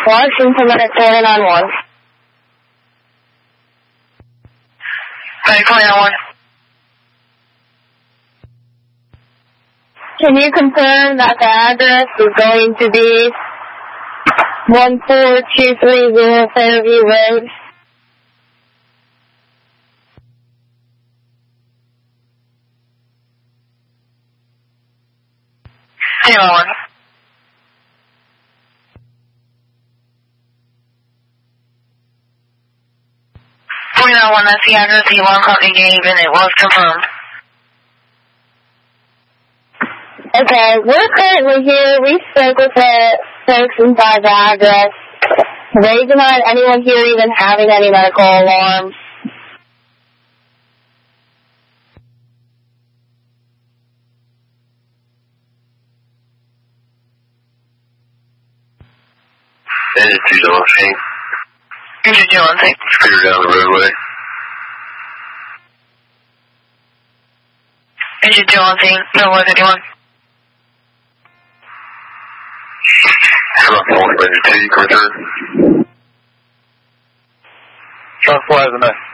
Washington Minute 491. Hey, 491. Can you confirm that the address is going to be 14230 Fairview Road? Hey, 1. That's the address the alarm company gave, and it was confirmed. Okay, we're currently here. We spoke with the folks inside the address. They denied anyone here even having any medical alarms. Engine 216. Engine 216. Scooter down the roadway. Engine 216. No, what is it doing? Truck 1, Engine 2, return. Truck 4 has a mess.